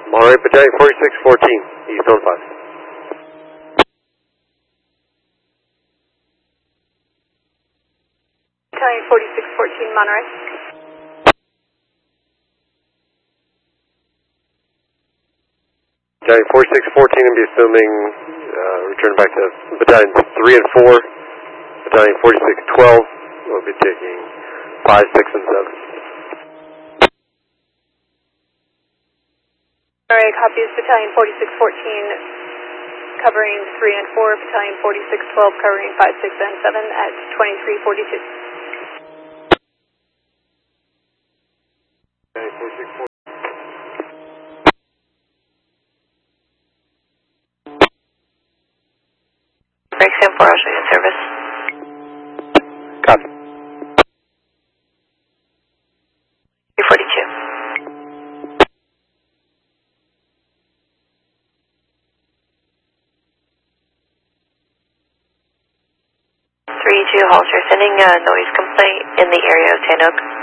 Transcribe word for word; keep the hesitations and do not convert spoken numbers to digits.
Monterey Battalion forty-six fourteen, East Zone five. Battalion forty-six fourteen, Monterey. Battalion forty-six fourteen will be assuming, uh, return back to Battalion three and four. Battalion forty-six twelve will be taking five, six, and seven. Alright, copies Battalion forty-six fourteen covering three and four, Battalion forty-six twelve covering five, six, and seven at twenty-three forty-two. Battalion forty-six fourteen. Break Sam four, I'll show you in service. Copy. three forty-two. three two, Halter, sending a noise complaint in the area of Tan Oak.